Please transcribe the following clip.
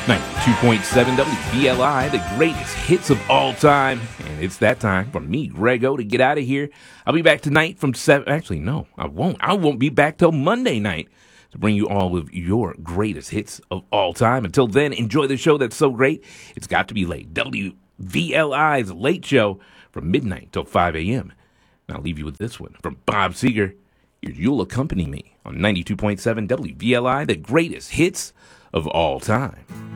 92.7 WVLI, the greatest hits of all time. And it's that time for me, Grego, to get out of here. I'll be back tonight from 7. Actually, no, I won't. I won't be back till Monday night to bring you all of your greatest hits of all time. Until then, enjoy the show that's so great, it's got to be late. WVLI's Late Show from midnight till 5 a.m. And I'll leave you with this one from Bob Seger. You'll accompany me on 92.7 WVLI, the greatest hits of all time.